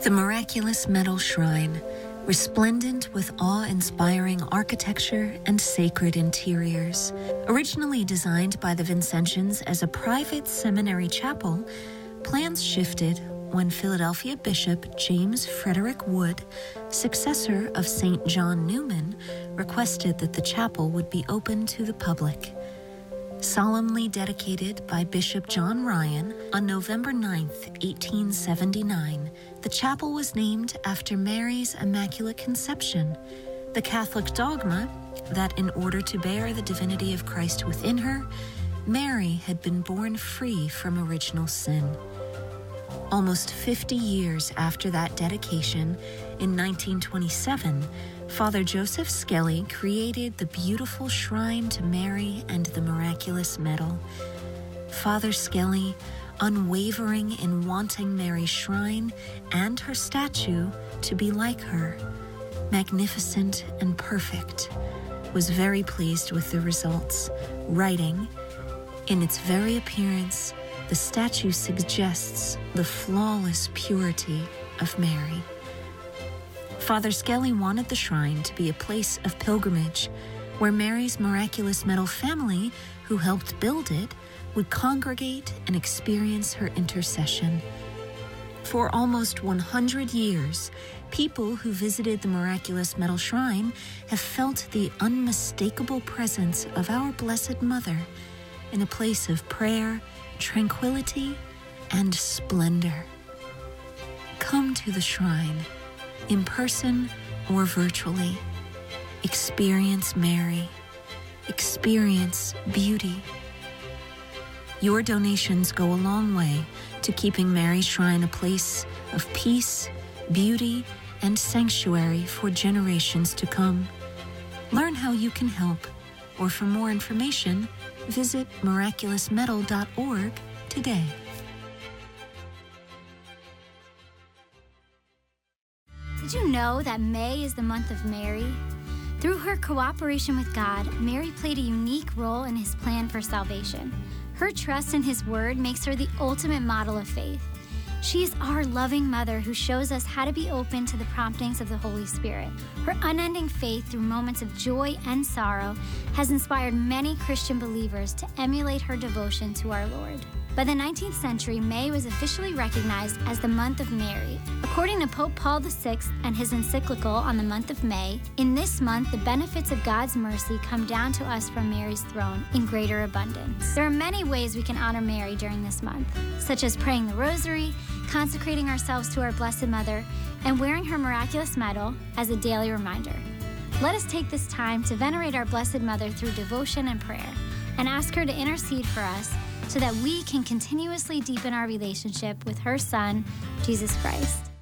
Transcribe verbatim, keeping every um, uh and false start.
The miraculous metal shrine, resplendent with awe-inspiring architecture and sacred interiors. Originally designed by the Vincentians as a private seminary chapel, plans shifted when Philadelphia Bishop James Frederick Wood, successor of Saint John Newman, requested that the chapel would be open to the public. Solemnly dedicated by Bishop John Ryan on November ninth, eighteen seventy-nine, the chapel was named after Mary's Immaculate Conception, the Catholic dogma that in order to bear the divinity of Christ within her, Mary had been born free from original sin. Almost fifty years after that dedication, in nineteen twenty-seven, Father Joseph Skelly created the beautiful shrine to Mary and the miraculous medal. Father Skelly, unwavering in wanting Mary's shrine and her statue to be like her, magnificent and perfect, was very pleased with the results, writing, "In its very appearance, the statue suggests the flawless purity of Mary." Father Skelly wanted the shrine to be a place of pilgrimage where Mary's miraculous medal family, who helped build it, would congregate and experience her intercession. For almost one hundred years, people who visited the miraculous medal shrine have felt the unmistakable presence of our Blessed Mother in a place of prayer, tranquility, and splendor. Come to the shrine, in person or virtually. Experience Mary. Experience beauty. Your donations go a long way to keeping Mary's Shrine a place of peace, beauty, and sanctuary for generations to come. Learn how you can help, or for more information, visit miraculous medal dot org today. Did you know that May is the month of Mary? Through her cooperation with God, Mary played a unique role in his plan for salvation. Her trust in his word makes her the ultimate model of faith. She is our loving mother who shows us how to be open to the promptings of the Holy Spirit. Her unending faith through moments of joy and sorrow has inspired many Christian believers to emulate her devotion to our Lord. By the nineteenth century, May was officially recognized as the month of Mary. According to Pope Paul the Sixth and his encyclical on the month of May, in this month, the benefits of God's mercy come down to us from Mary's throne in greater abundance. There are many ways we can honor Mary during this month, such as praying the rosary, consecrating ourselves to our Blessed Mother, and wearing her miraculous medal as a daily reminder. Let us take this time to venerate our Blessed Mother through devotion and prayer, and ask her to intercede for us so that we can continuously deepen our relationship with her Son, Jesus Christ.